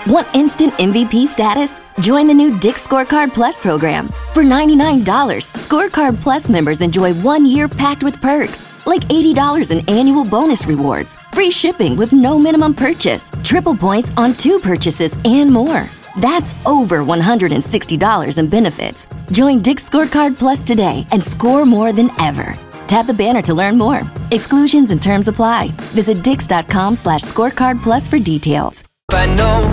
Want instant MVP status? Join the new Dick's Scorecard Plus program. For $99, Scorecard Plus members enjoy 1 year packed with perks, like $80 in annual bonus rewards, free shipping with no minimum purchase, triple points on 2 purchases, and more. That's over $160 in benefits. Join Dick's Scorecard Plus today and score more than ever. Tap the banner to learn more. Exclusions and terms apply. Visit dix.com/scorecard plus for details. I know